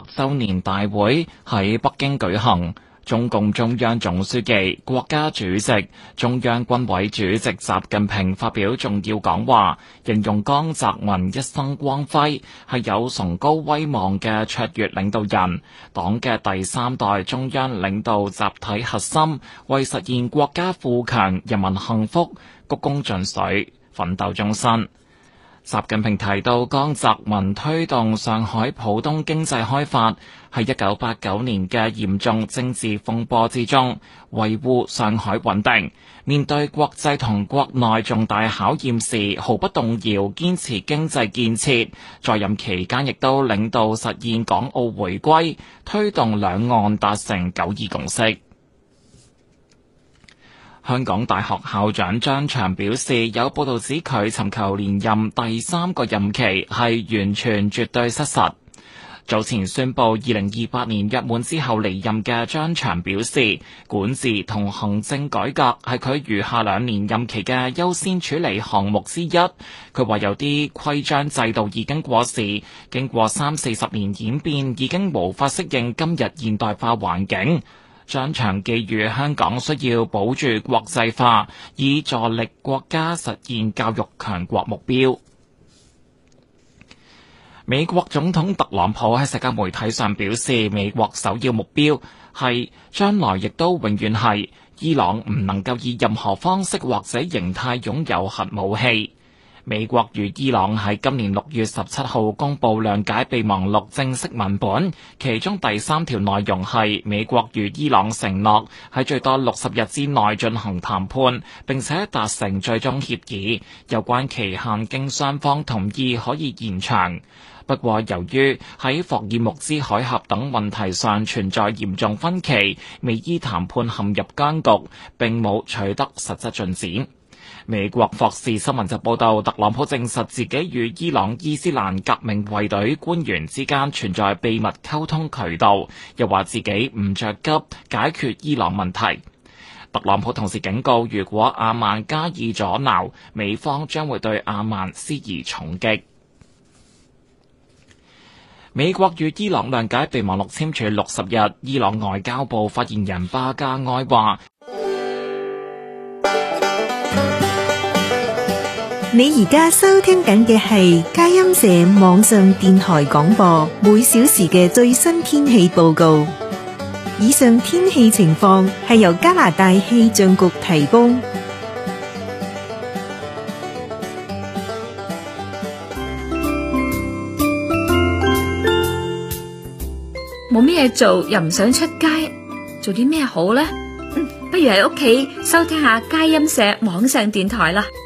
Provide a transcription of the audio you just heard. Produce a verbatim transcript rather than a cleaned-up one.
週年大會喺北京舉行。中共中央總書記、國家主席、中央軍委主席習近平發表重要講話，形容江澤民一生光輝，係有崇高威望嘅卓越領導人，黨嘅第三代中央領導集體核心，為實現國家富強、人民幸福鞠躬盡瘁，奮鬥終身。習近平提到，江澤民推動上海浦東經濟開發，喺一九八九年嘅嚴重政治風波之中，維護上海穩定，面對國際同國內重大考驗時，毫不動搖堅持經濟建設。在任期間亦都領導實現港澳回歸，推動兩岸達成九二共識。香港大學校長張翔表示，有報道指佢尋求連任第三個任期係完全絕對失實。早前宣布二零二八年約滿之後離任嘅張翔表示，管治同行政改革係佢餘下兩年任期嘅優先處理項目之一。佢話有啲規章制度已經過時，經過三四十年演變，已經無法適應今日現代化環境。張翔寄語香港需要保住國際化，以助力國家實現教育強國目標。美國總統特朗普喺社交媒體上表示，美國首要目標係，將來亦都永遠係，伊朗唔能夠以任何方式或者形態擁有核武器。美國與伊朗喺今年六月十七號公布諒解備忘錄正式文本，其中第三條內容係美國與伊朗承諾喺最多六十日之內進行談判，並且達成最終協議，有關期限經雙方同意可以延長。不過由於喺霍爾木茲海峽等問題上存在嚴重分歧，美伊談判陷入僵局，並冇取得實質進展。美國霍士新聞就報道，特朗普證實自己與伊朗伊斯蘭革命衛隊官員之間存在秘密溝通渠道，又話自己唔着急解決伊朗問題。特朗普同時警告，如果阿曼加以阻撓，美方將會對阿曼施以重擊。美國與伊朗諒解備忘錄簽署六十日，伊朗外交部發言人巴加埃話： 你而家收聽緊嘅係佳音社網上電台廣播，每小時嘅最新天氣報告。以上天氣情況係由加拿大氣象局提供。 冇咩嘢做，又唔想出街，做啲咩好呢？嗯，不如喺屋企收聽下佳音社網上電台啦。